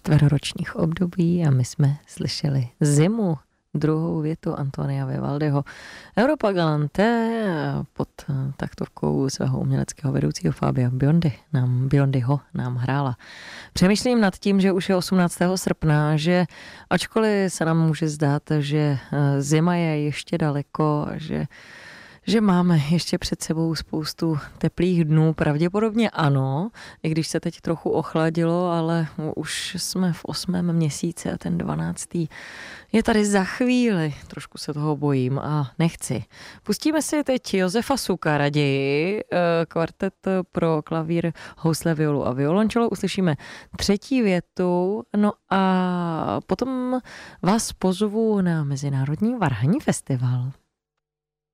čtveroročních období a my jsme slyšeli zimu, druhou větu Antonia Vivaldiho. Europa Galante pod taktovkou svého uměleckého vedoucího Fabia Biondiho nám hrála. Přemýšlím nad tím, že už je 18. srpna, že ačkoliv se nám může zdát, že zima je ještě daleko, že máme ještě před sebou spoustu teplých dnů, pravděpodobně ano, i když se teď trochu ochladilo, ale už jsme v 8. měsíci a ten 12. je tady za chvíli. Trošku se toho bojím a nechci. Pustíme si teď Josefa Suka raději, kvartet pro klavír, housle, violu a violončelo. Uslyšíme třetí větu, no a potom vás pozvu na Mezinárodní varhanní festival.